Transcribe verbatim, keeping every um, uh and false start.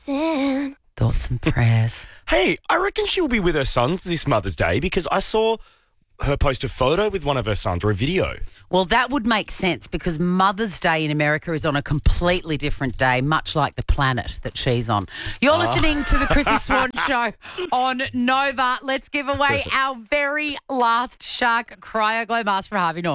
Listen. Thoughts and prayers. Hey, I reckon she'll be with her sons this Mother's Day because I saw her post a photo with one of her sons or a video. Well, that would make sense because Mother's Day in America is on a completely different day, much like the planet that she's on. You're listening to the Chrissy Swan Show on Nova. Let's give away our very last Shark Cryo Glow Mask for Harvey Norman.